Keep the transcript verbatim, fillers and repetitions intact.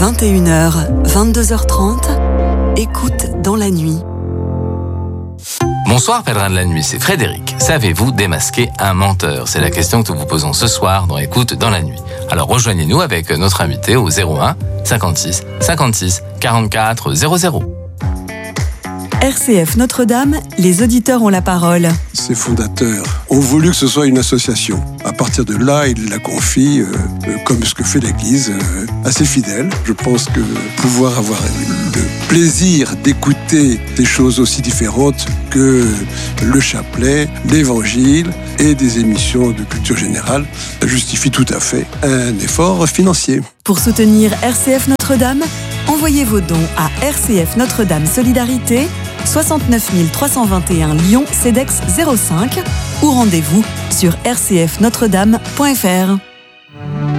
vingt et une heures, vingt-deux heures trente, écoute dans la nuit. Bonsoir pèlerin de la nuit, c'est Frédéric. Savez-vous démasquer un menteur? C'est la question que nous vous posons ce soir dans Écoute dans la nuit. Alors rejoignez-nous avec notre invité au zéro un cinquante-six cinquante-six quarante-quatre zéro zéro. R C F Notre-Dame, les auditeurs ont la parole. Ses fondateurs ont voulu que ce soit une association. À partir de là, ils la confient, euh, euh, comme ce que fait l'Église, euh, à ses fidèles. Je pense que pouvoir avoir le plaisir d'écouter des choses aussi différentes que le chapelet, l'Évangile et des émissions de culture générale, ça justifie tout à fait un effort financier. Pour soutenir R C F Notre-Dame, envoyez vos dons à R C F Notre-Dame Solidarité, soixante-neuf mille trois cent vingt et un Lyon, CEDEX zéro cinq, ou rendez-vous sur r c f notre dame point f r.